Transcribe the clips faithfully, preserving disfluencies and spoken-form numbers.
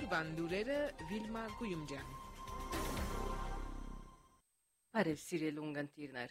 Օրվան լուրերը Վիլմա Գույումջյան։ Բարև սիրելի ունգընտիրներ։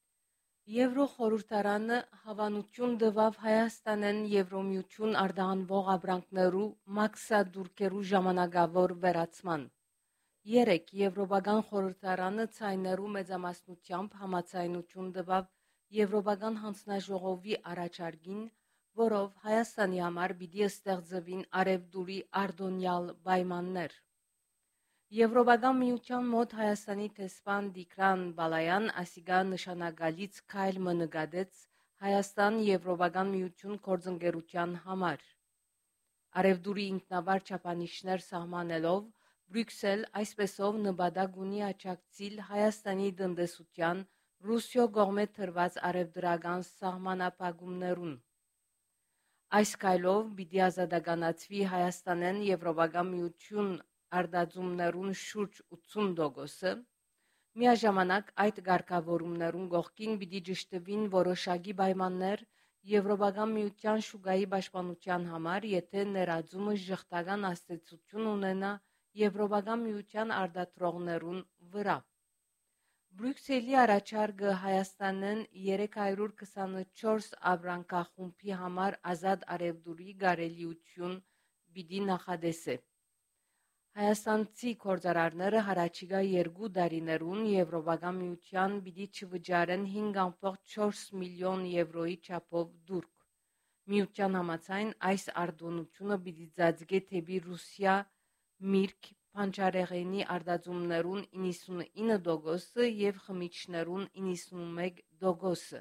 Եվրոխորհրդարանը հավանություն տվավ Հայաստանեն Եվրոմիություն արտահանվող ապրանքներու մաքսադուրքերու ժամանակավոր վերացման։ Երեք Եվրոպական խորհրդարանը ցայներու մեծամասնությամբ համաձայնություն տվավ Եվրոպական հանձնաժողովի առաջարկին, որով Հայաստանի համար պիտի ստեղծվին արևդուրի արտոնյալ պայմաններ։ Եվրոպական միության մոտ Հայաստանի տեսփան Տիգրան Բալայան ասիգա նշանակալից քայլ մը նկատեց Հայաստան Եվրոպական միություն գործընկերության համար։ Արևդուրի ինքնավար չափանիշներ սահմանելով Բրյուսել այսպեսով նպատակ ունի աջակցել Հայաստանի տնտեսության Ռուսիո կողմէ տրված արևդրական սահմանափակումներուն։ Այս քայլով պիտի ազատականացվի Հայաստանեն Եվրոպական միություն արտադրումներուն շուրջ ութսուն տոկոսը, միաժամանակ այդ կարգավորումներուն կողքին պիտի ճշտվին որոշակի պայմաններ Եվրոպական միության շուկայի պաշտպանության համար, եթե ներածումը ժխտական ազդեցություն ունենա Եվրոպական միության արտադրողներուն վրա։ Բրյուսելի առաջարկը Հայաստանեն երեք հարյուր քսանչորս ապրանքախումբի համար ազատ արևդուրի կարելիություն պիտի նախադեսե։ Հայաստանցի գործարարները հառաջիկա երկու տարիներուն Եվրոպական միության պիտի չվճարեն հինգ կoma չորս միլիոն եվրոյի չափով դուրք։ Միության համաձայն այս արտոնությունը պիտի ծածկե դեպի Ռուսիա միրգ բանջարեղենի արտադրումներուն իննսունինը տոկոսը եւ խմիչքներուն իննսունմեկ տոկոսը։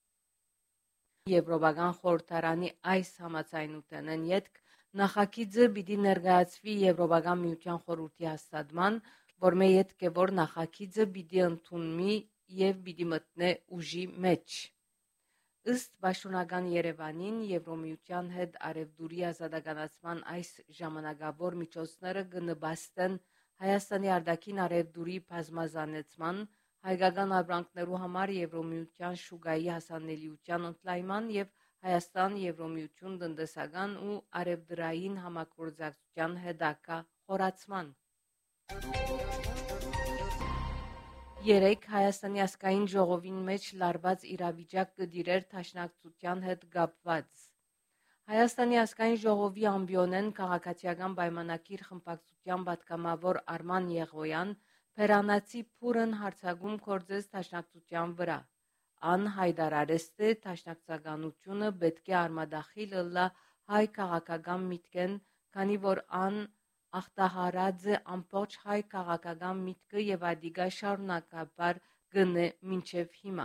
Եվրոպական խորհրդարանի այս համաձայնութենեն ետք նախագիծը պիտի ներկայացվի Եվրոպական միության խորհրդի հաստատման, որ մե ետք է որ նախագիծը պիտի ընդունվի եւ պիտի մտնե ուժի մեջ։ Ըստ պաշտոնական Երևանին Եվրոմիության հետ արևդուրի ազատականացման այս ժամանակավոր միջոցները կնպաստեն Հայաստանի արտաքին արևդուրի բազմազանեցման, հայկական ապրանքներու համար Եվրոմիության շուկայի հասանելիության ընդլայնման եւ Հայաստան Եվրոմիություն տնտեսական ու արևդրային համագործակցության հետագա խորացման։ Երեք Հայաստանի ազգային ժողովին մեջ լարված իրավիճակ կդիրեր դաշնակցության հետ կապված։ Հայաստանի ազգային ժողովի ամբիոնեն քաղաքացիական պայմանագիր խմբակցության պատգամավոր Արման Եղոյան Փերանացի փուրն հարցակում կործեց դաշնակցության վրա։ Ան հայտարարեց, թե դաշնակցականությունը պետք է արմատախիլ ըլլա հայ քաղաքական միտքեն, քանի որ ան ախտահարած է ամբողջ հայ քաղաքական միտքը եւ ադիգա շարունակաբար գնե մինչեւ հիմա։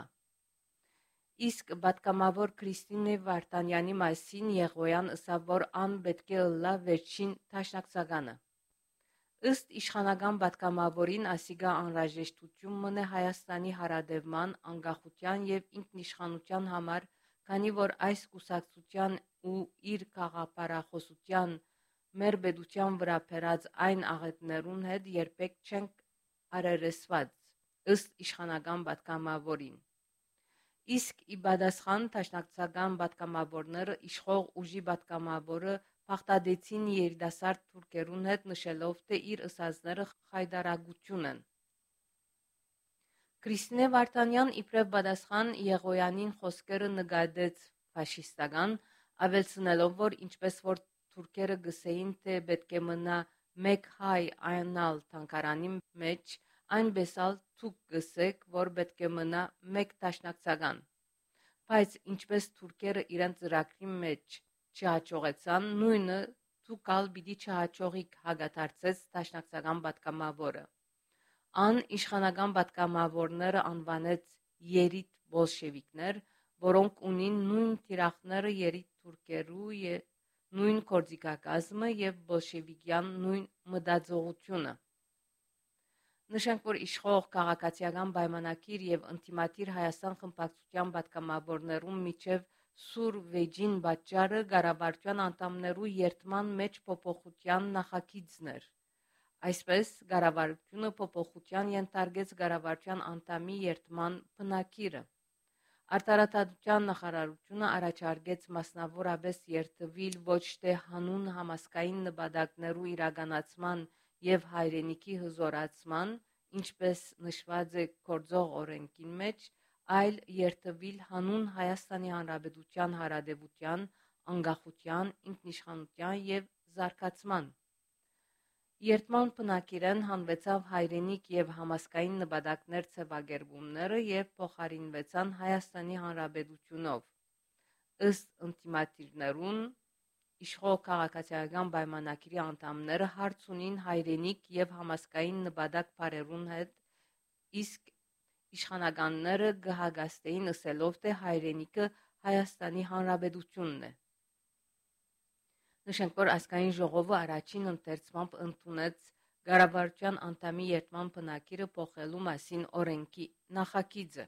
Իսկ պատգամավոր Քրիստինե Վարդանյանի մասին Եղոյան ըսավ, որ ան պետք է ըլլա վերջին դաշնակցականը։ Ըստ իշխանական պատգամավորին ասիգա անհրաժեշտություն մնե Հայաստանի հարադևման, անկախության եւ ինքնիշխանության համար, քանի որ այս կուսակցության ու իր գաղափարախոսության մեր պետության վրա բերած այն աղետներուն հետ երբեք չենք արերեսված, ըստ իշխանական պատգամավորին։ Իսկ ի պատասխան դաշնակցական պատգամավորները իշխող ուժի պատգամավորը բախտադեցին երիտասարդ թուրքերուն հետ, նշելով, թե իր ըսածները խայտարակություն են։ Քրիստինե Վարդանյան իբրև պատասխան Եղոյանին խոսքերը նկատեց ֆաշիստական, ավելցնելով, որ ինչպես որ թուրքերը գսեին, թե պետք է մնա մեկ հայ անալ թանկարանի մեջ, այնպես ալ թուք գսեք, որ պետք է մնա մեկ դաշնակցական։ Բայց ինչպես թուրքերը իրենց ծրագրի մեջ չհաջողեցան, նույնը թուք ալ պիտի չհաջողիկ, հագադարձեց դաշնակցական պատգամավորը։ Ան իշխանական պատգամավորները անվանեց երիտ բոլշևիկներ, որոնք ունին նույն թիրախները երիտ թուրքերու եւ նույն գործիքակազմը եւ բոլշևիկյան նույն մտածողությունը։ Նշենք, որ իշխող քաղաքացիական պայմանագիր եւ ինտիմատիր Հայաստան խմբակցության պատգամավորներուն միջև սուր վեճին պատճառը կառավարության անդամներու երթման մեջ փոփոխության նախագիծն էր։ Այսպես կառավարությունը փոփոխության ենթարկեց կառավարության անդամի երթման բնակիրը։ Արտարադատության նախարարությունը առաջարկեց մասնավորապես երթվիլ ոչ թե հանուն համասկային նպատակներու իրականացման եւ հայրենիքի հզորացման, ինչպես նշված է գործող օրենքին մեջ, այլ երթվիլ հանուն Հայաստանի Հանրապետության հարադեվության, անկախության, ինքնիշխանության եւ զարգացման։ Երթման բնակիրեն հանվեցավ հայրենիք եւ համասկային նպատակներ ցեղագերբումները եւ փոխարինվեցան Հայաստանի Հանրապետությունով։ Ըստ ինտիմատիվներուն իշխող քաղաքացիական պայմանագրի անդամները հարց ունին հայրենիք եւ համասկային նպատակ բարերուն հետ, իսկ իշխանականները գահագաստեին ըսելով թե հայրենիքը Հայաստանի Հանրապետությունն է։ Նշենք, որ ազգային ժողովը առաջին ընթերցմամբ ընդունեց կառավարության անդամի երթման բնակիրը փոխելու մասին օրենքի նախագիծը։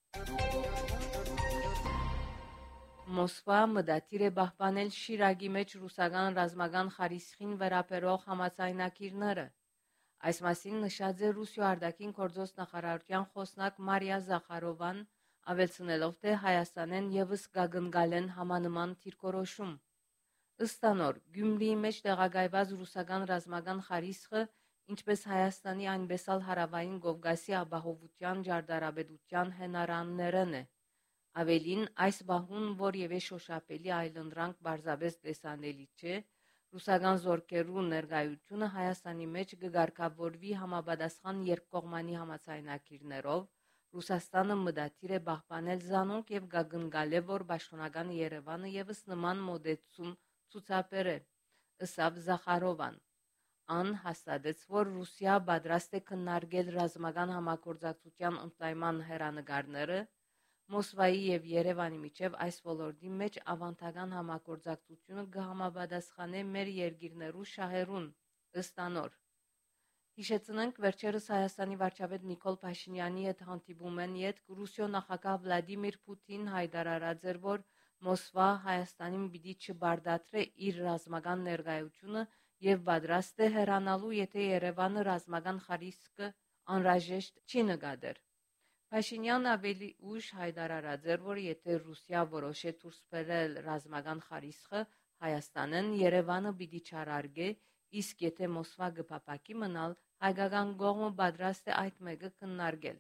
Մոսկվա մտադիր է պահպանել Շիրակի մեջ ռուսական ռազմական խարիսխին վերաբերող համաձայնագիրները։ Այս մասին նշած է Ռուսիա արտաքին գործոս նախարարության խոսնակ Մարիա Զախարովան, ավելցնելով, թե Հայաստանեն եւս կգնկալեն համանման դիրքորոշում։ Ըստ անոր, Գյումրիի մեջ տեղակայված ռուսական ռազմական խարիսխը, ինչպես Հայաստանի, այնպես էլ Հարավային Կովկասի ապահովության ճարտարապետության հենարաններն է։ Ավելին, այս բահուն որևէ շոշափելի այլընտրանք պարզապես տեսանելի չէ, ռուսական զորքերու ներկայությունը Հայաստանի մեջ կգարկավորվի համապատասխան երկկողմանի համաձայնագիրներով, Ռուսաստանը մտադիր է պահպանել զանոնք եւ կգնկալե, որ պաշտոնական Երևանը եւս նման մոդեցում ցուցաբերե, ըսավ Զախարովան։ Ան հաստատեց, որ Ռուսիա պատրաստ է քննարկել ռազմական համագործակցության ընդլայնման հեռանկարները, Մոսկվայի եւ Երևանի միջև այս ոլորտի մեջ ավանդական համագործակցությունը կհամապատասխանե մեր երկիրներու շահերուն, ըստ անոր։ Հիշեցնենք, վերջերս Հայաստանի վարչապետ Նիկոլ Փաշինյանի հետ հանդիպում են ետք Ռուսիո նախագահ Վլադիմիր Պուտին հայտարարած էր, որ Մոսկվա Հայաստանին պիտի չբարդատրե իր ռազմական ներկայությունը եւ պատրաստ է հեռանալու, եթե Երևանը ռազմական խարիսքը անհրաժեշտ չի նկատեր։ Փաշինյանը ավելի ուշ հայտարարած էր, որ եթե Ռուսիա որոշե դուրս բերել ռազմական խարիսխը Հայաստանեն, Երևանը պիտի չարարգե, իսկ եթե Մոսկվա կփապակի մնալ, հայկական կողմը պատրաստ է այդ մեկը քննարկել։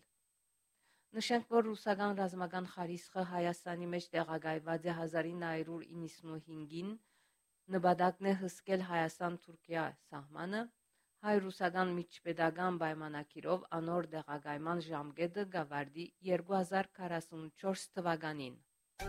Նշենք, որ ռուսական ռազմական խարիսխը Հայաստանի մեջ տեղակայված է հազար ինը հարյուր իննսունհինգին, նպատակն է հսկել Հայաստան-Թուրքիա սահմանը, հայ-ռուսական միջպետական պայմանագիրով անոր տեղակայման ժամկետը կավարտի երկու հազար քառասունուչորս թվականին։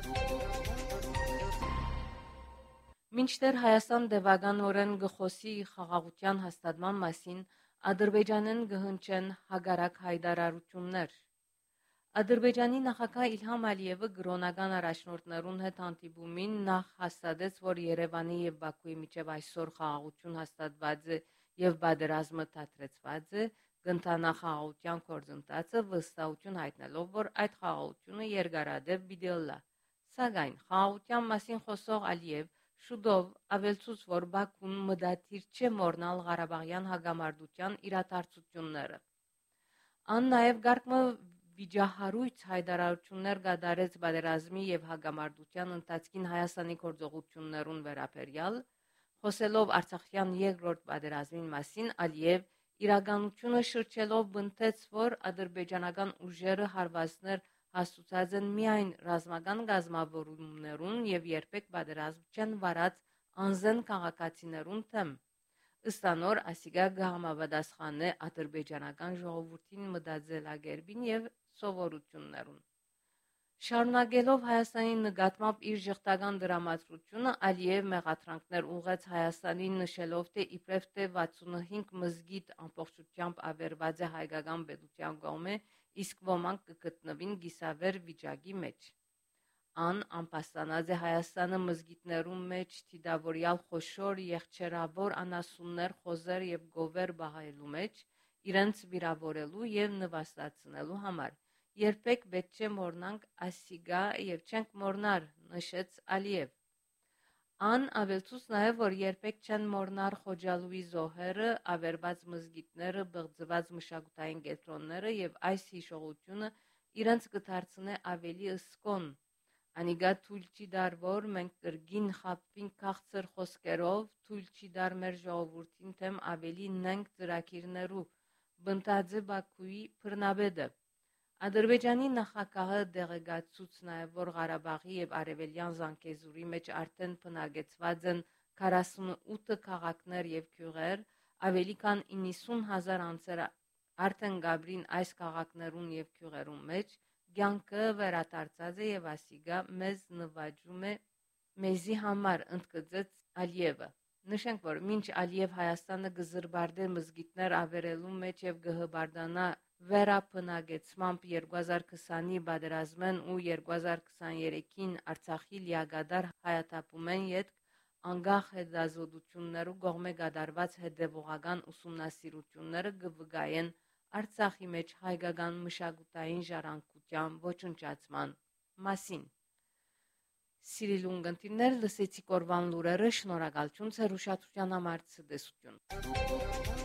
Մինչդեռ Հայաստան տևականորեն գխոսի խաղաղության հաստատման մասին, Ադրբեջանեն կհնչեն հակառակ հայտարարություններ։ Ադրբեջանի նախագահ Իլհամ Ալիևը գրոնական առաջնորդներուն հետ հանդիպումին նախ հաստատեց, որ Երևանի եւ Բաքուի միջև այսօր խաղաղություն հաստատված է եւ պատերազմը դադրեցված է, կընթանա խաղաղության գործընթացը, վստահություն հայտնելով, որ այդ խաղաղությունը երկարատև պիտի ըլլա։ Սակայն խաղաղության մասին խոսող Ալիև շուտով ավելցուց, որ Բաքուն մտադիր չէ մոռնալ Ղարաբաղյան հակամարտության իրադարձությունները։ Ան նաեւ գարկմը վիճահարույց հայտարարություններ կատարեց պատերազմի եւ հակամարտության ընթացքին Հայաստանի գործողություններուն վերաբերյալ, խոսելով Արցախյան երկրորդ պատերազմին մասին, Ալիև իրականությունը շրջելով բնտեց, որ ադրբեջանական ուժերը հարվածներ հասցուցած են միայն ռազմական գազམ་ավորումներուն եւ երբեք պատերազմ չեն վարած անզեն քաղաքացիներուն թեմ։ Ըստ անոր, ասիգա կհամապատասխանե ադրբեջանական ժողովրդին մտածելակերպին եւ սովորություններուն։ Շարունակելով Հայաստանի նկատմամբ իր ժխտական դրամատրությունը, Ալիև մեղադրանքներ ուղղեց Հայաստանին, նշելով, թե իբրև թե վաթսունհինգ մզգիթ ամբողջությամբ ավերված է հայկական պետության կողմէ, իսկ ոմանք կգտնվին գիսավեր վիճակի մեջ։ Ան անպաստանած է Հայաստանը մզգիթներում մեջ թիդավորյալ խոշոր եղջերավոր անասուններ, խոզեր եւ գովեր բահելու մեջ, իրենց վիրավորելու եւ նվաստացնելու համար։ Երբեք պետք չէ մոռնանք ասիգա եւ չենք մոռնար, նշեց Ալիև։ Ան ավելցուց նաեւ, որ երբեք չեն մոռնար Խոջալուի զոհերը, ավերված մզգիթները, բղձված մշակութային կենտրոնները եւ այս հիշողությունը իրենց կդարձնե ավելի ըսկոն։ Անիգա թույլ չի դար, որ մենք կրգին խապվինք քաղցր խոսքերով, թույլ չի դար մեր ժողովրդին թեմ ավելի նենք ծրագիրներու, բնտաձե Բաքուի բռնաբեդը։ Ադրբեջանի նախագահը դեղեկացուց նաև, որ Ղարաբաղի եւ Արևելյան Զանգեզուրի մեջ արդեն բնակեցված են քառասունութ քաղաքներ եւ գյուղեր, ավելի քան իննսուն հազար անձեր արդեն գաբրին այս քաղաքներուն եւ գյուղերուն մեջ, կյանքը վերադարձած է եւ ասիգա մեզ նվաճում է մեզի համար, ընդգծեց Ալիևը։ Նշենք, որ մինչ Ալիև Հայաստանը գզրբարդե մզգիթներ ավերելու մեջ եւ գհբարդանա վերապնագեցմամբ երկու հազար քսանի բادرազմեն ու երկու հազար քսաներեքին Արցախի լիագադար հայաթափումեն յետ անգախ հետազոտություններու կողմէ գդարված հետևողական ուսումնասիրությունները կվգայեն Արցախի մեջ հայկական մշակութային ժառանգության ոչնչացման մասին։ Սիրելի ունկնդիրներ, լսեցիք օրվան լուրերը, շնորհակալություն ձեր ուշադրության համար, ցտեսություն։